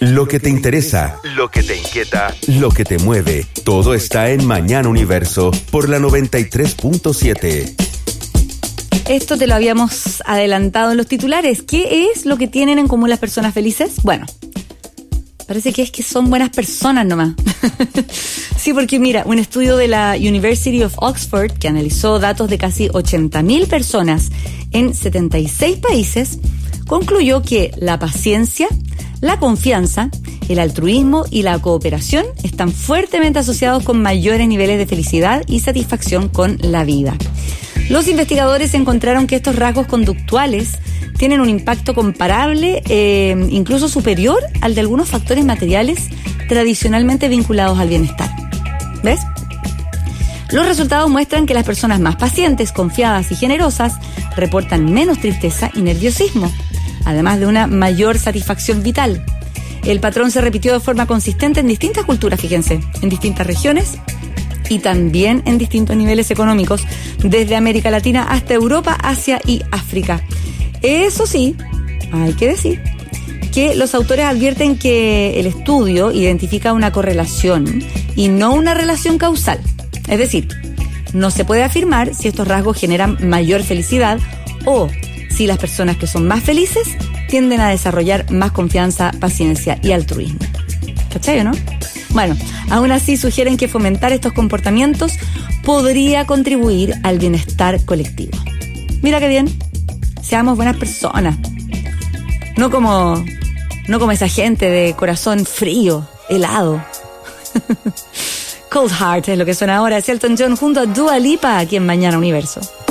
Lo que te interesa, lo que te inquieta, lo que te mueve, todo está en Mañana Universo por la 93.7. Esto te lo habíamos adelantado en los titulares. ¿Qué es lo que tienen en común las personas felices? Bueno, parece que es que son buenas personas nomás. Sí, porque mira, un estudio de la University of Oxford que analizó datos de casi 80.000 personas en 76 países concluyó que la paciencia, la confianza, el altruismo y la cooperación están fuertemente asociados con mayores niveles de felicidad y satisfacción con la vida. Los investigadores encontraron que estos rasgos conductuales tienen un impacto comparable, incluso superior al de algunos factores materiales tradicionalmente vinculados al bienestar. ¿Ves? Los resultados muestran que las personas más pacientes, confiadas y generosas reportan menos tristeza y nerviosismo, además de una mayor satisfacción vital. El patrón se repitió de forma consistente en distintas culturas, fíjense, en distintas regiones y también en distintos niveles económicos, desde América Latina hasta Europa, Asia y África. Eso sí, hay que decir que los autores advierten que el estudio identifica una correlación y no una relación causal. Es decir, no se puede afirmar si estos rasgos generan mayor felicidad o si las personas que son más felices tienden a desarrollar más confianza, paciencia y altruismo. ¿Cachai o no? Bueno, aún así sugieren que fomentar estos comportamientos podría contribuir al bienestar colectivo. Mira qué bien, seamos buenas personas. No como esa gente de corazón frío, helado. Cold Heart es lo que suena ahora. Es Elton John junto a Dua Lipa aquí en Mañana Universo.